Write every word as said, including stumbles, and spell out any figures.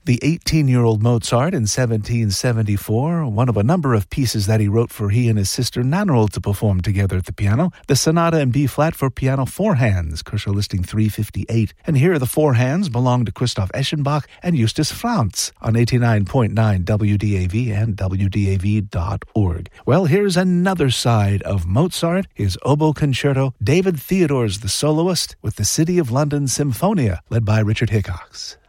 The eighteen-year-old Mozart in seventeen seventy-four, one of a number of pieces that he wrote for he and his sister Nannerl to perform together at the piano, the Sonata in B-flat for piano four hands, Kershaw listing three fifty-eight. And here the four hands belong to Christoph Eschenbach and Justus Franz on eighty-nine point nine W D A V and W D A V dot org. Well, here's another side of Mozart, his oboe concerto, David Theodor's the soloist, with the City of London Symphonia, led by Richard Hickox.